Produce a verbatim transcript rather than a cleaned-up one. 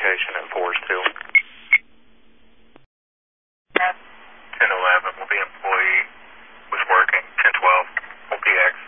location at Forest Hill. ten eleven will be employee, was working, ten twelve, O P X.